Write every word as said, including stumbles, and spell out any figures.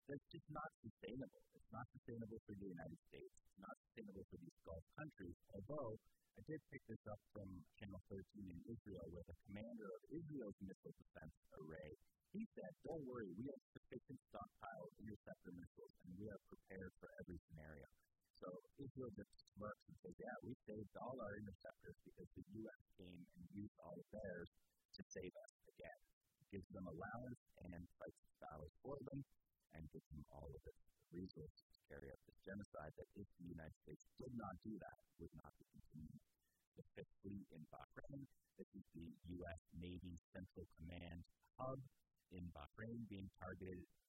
that's just not sustainable. It's not sustainable for the United States. It's not sustainable for these Gulf countries, although I did pick this up from Channel thirteen in Israel, where the commander of Israel's missile defense array, he said, don't worry, we have sufficient stockpile of interceptor missiles, and we are prepared for every scenario. So Israel just smirks and says, yeah, we saved all our interceptors because the U S came and used all of theirs to save us again. It gives them allowance and fights its battles for them and gives them all of its resources to carry out this genocide that if the United States did not do that, would not be continuing. The Fifth Fleet in Bahrain, this is the U S Navy Central Command hub in Bahrain being targeted.